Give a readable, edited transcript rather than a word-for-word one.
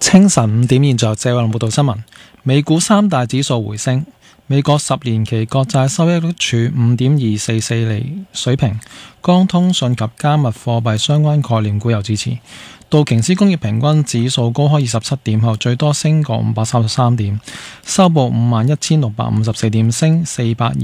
清晨5點，現在謝雲報道新聞。美股三大指數回升，美國10年期國債收益率處5.244厘水平，光通訊及加密貨幣相關概念股有支持。道瓊斯工業平均指數高開27點後，最多升過533點，收報51,654點，升402